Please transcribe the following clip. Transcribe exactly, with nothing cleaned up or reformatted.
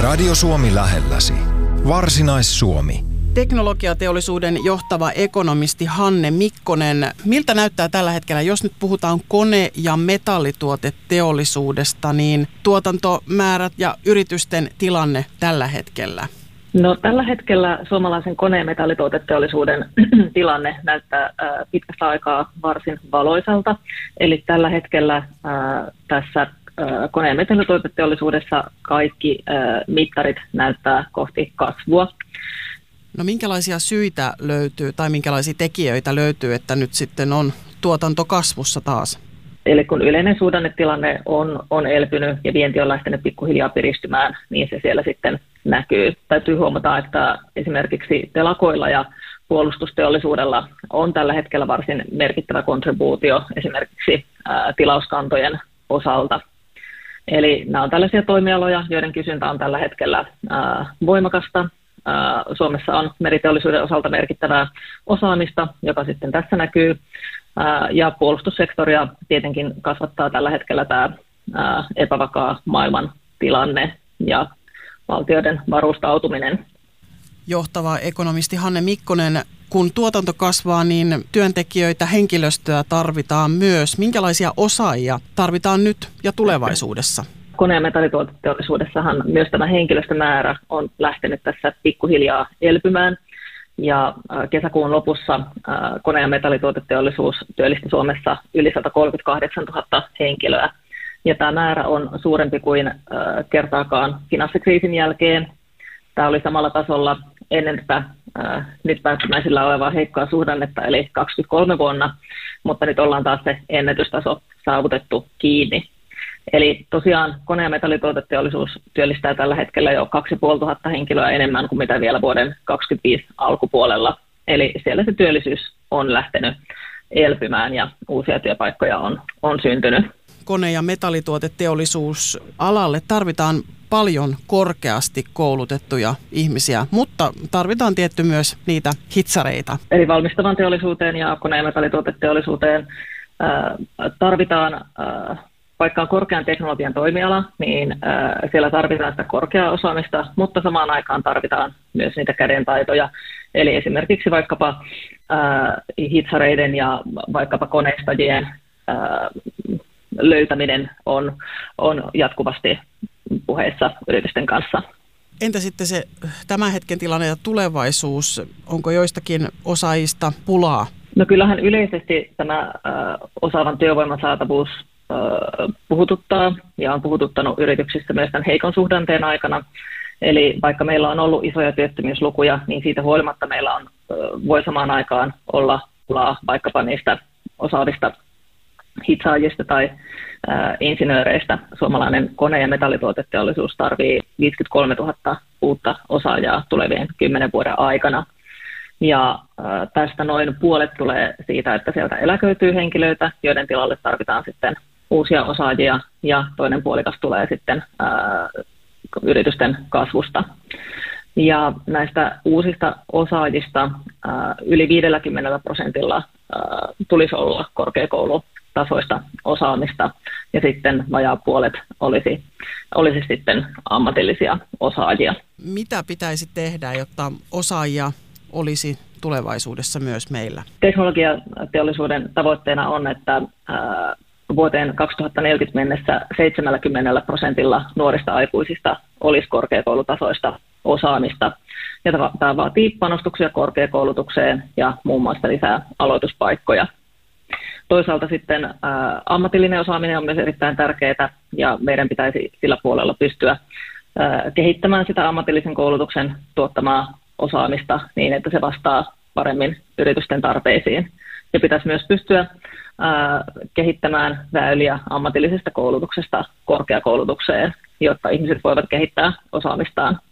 Radio Suomi lähelläsi. Varsinais-Suomi. Teknologiateollisuuden johtava ekonomisti Hanne Mikkonen. Miltä näyttää tällä hetkellä, jos nyt puhutaan kone- ja metallituoteteollisuudesta, niin tuotantomäärät ja yritysten tilanne tällä hetkellä? No, tällä hetkellä suomalaisen kone- ja metallituoteteollisuuden tilanne näyttää äh, pitkästä aikaa varsin valoisalta. Eli tällä hetkellä äh, tässä äh, kone- ja metallituoteteollisuudessa kaikki äh, mittarit näyttää kohti kasvua. No minkälaisia syitä löytyy tai minkälaisia tekijöitä löytyy, että nyt sitten on tuotanto kasvussa taas? Eli kun yleinen suhdannetilanne on, on elpynyt ja vienti on lähtenyt pikkuhiljaa piristymään, niin se siellä sitten näkyy. Täytyy huomata, että esimerkiksi telakoilla ja puolustusteollisuudella on tällä hetkellä varsin merkittävä kontribuutio esimerkiksi ää, tilauskantojen osalta. Eli nämä on tällaisia toimialoja, joiden kysyntä on tällä hetkellä ää, voimakasta. Ää, Suomessa on meriteollisuuden osalta merkittävää osaamista, joka sitten tässä näkyy. Ää, ja puolustussektoria tietenkin kasvattaa tällä hetkellä tämä ää, epävakaa maailman tilanne ja valtioiden varustautuminen. Johtava ekonomisti Hanne Mikkonen, kun tuotanto kasvaa, niin työntekijöitä, henkilöstöä tarvitaan myös. Minkälaisia osaajia tarvitaan nyt ja tulevaisuudessa? Kone- ja metallituoteteollisuudessahan myös tämä henkilöstömäärä on lähtenyt tässä pikkuhiljaa elpymään. Ja kesäkuun lopussa kone- ja metallituoteteollisuus työllisti Suomessa yli sata kolmekymmentäkahdeksantuhatta henkilöä. Ja tämä määrä on suurempi kuin kertaakaan finanssikriisin jälkeen. Tämä oli samalla tasolla ennen tätä nyt päättymäisillä olevaa heikkoa suhdannetta, eli kaksikymmentäkolme vuonna, mutta nyt ollaan taas se ennätystaso saavutettu kiinni. Eli tosiaan kone- ja metallituoteteollisuus työllistää tällä hetkellä jo kaksituhattaviisisataa henkilöä enemmän kuin mitä vielä vuoden kaksikymmentäviisi alkupuolella. Eli siellä se työllisyys on lähtenyt elpymään ja uusia työpaikkoja on, on syntynyt. Kone- ja metallituoteteollisuusalalle tarvitaan paljon korkeasti koulutettuja ihmisiä, mutta tarvitaan tietty myös niitä hitsareita. Eli valmistavan teollisuuteen ja kone- ja metallituoteteollisuuteen ää, tarvitaan, ää, vaikka on korkean teknologian toimiala, niin ää, siellä tarvitaan sitä korkeaa osaamista, mutta samaan aikaan tarvitaan myös niitä kädentaitoja. Eli esimerkiksi vaikkapa ää, hitsareiden ja vaikkapa koneistajien ää, löytäminen on, on jatkuvasti puheissa yritysten kanssa. Entä sitten se tämän hetken tilanne ja tulevaisuus? Onko joistakin osaajista pulaa? No kyllähän yleisesti tämä äh, osaavan työvoiman saatavuus äh, puhututtaa ja on puhututtanut yrityksissä myös tämän heikon suhdanteen aikana. Eli vaikka meillä on ollut isoja työttömyyslukuja, niin siitä huolimatta meillä on, äh, voi samaan aikaan olla pulaa vaikkapa niistä osaavista hitsaajista tai ää, insinööreistä. Suomalainen kone- ja metallituoteteollisuus tarvitsee viisikymmentäkolmetuhatta uutta osaajaa tulevien kymmenen vuoden aikana. Ja ää, tästä noin puolet tulee siitä, että sieltä eläköityy henkilöitä, joiden tilalle tarvitaan sitten uusia osaajia, ja toinen puolikas tulee sitten ää, yritysten kasvusta. Ja näistä uusista osaajista ää, yli viidelläkymmenellä prosentilla ää, tulisi olla korkeakoulu tasoista osaamista, ja sitten vajaa puolet olisi, olisi sitten ammatillisia osaajia. Mitä pitäisi tehdä, jotta osaajia olisi tulevaisuudessa myös meillä? Teknologiateollisuuden tavoitteena on, että ää, vuoteen kaksituhattaneljäkymmentä mennessä seitsemänkymmentä prosentilla nuorista aikuisista olisi korkeakoulutasoista osaamista. Ja tämä vaatii panostuksia korkeakoulutukseen ja muun muassa lisää aloituspaikkoja. Toisaalta sitten ä, ammatillinen osaaminen on myös erittäin tärkeää, ja meidän pitäisi sillä puolella pystyä ä, kehittämään sitä ammatillisen koulutuksen tuottamaa osaamista niin, että se vastaa paremmin yritysten tarpeisiin. Ja pitäisi myös pystyä ä, kehittämään väyliä ammatillisesta koulutuksesta korkeakoulutukseen, jotta ihmiset voivat kehittää osaamistaan